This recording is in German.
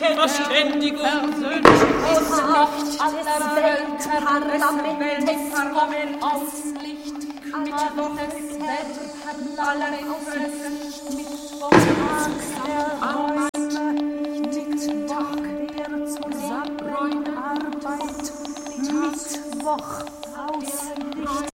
Verständigung versöhnt Auslicht aller Weltparlaments Auslicht Mittwoch des Weltparlaments Mittwoch der Räume Mittwoch der Zusammenarbeit Mittwoch Auslicht